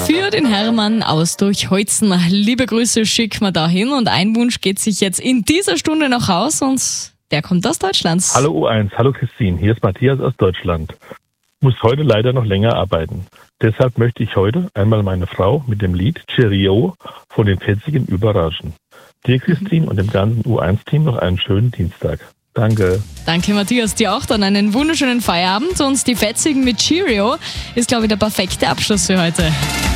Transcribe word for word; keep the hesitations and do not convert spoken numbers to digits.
für den Hermann aus Durchholzen. Liebe Grüße schicken wir dahin und ein Wunsch geht sich jetzt in dieser Stunde noch aus und der kommt aus Deutschland. Hallo U eins, hallo Christine, hier ist Matthias aus Deutschland. Muss heute leider noch länger arbeiten. Deshalb möchte ich heute einmal meine Frau mit dem Lied Cheerio von den Fetzigen überraschen. Dir, Christine, und dem ganzen U eins Team noch einen schönen Dienstag. Danke. Danke, Matthias. Dir auch dann einen wunderschönen Feierabend. Und die Fetzigen mit Cheerio ist, glaube ich, der perfekte Abschluss für heute.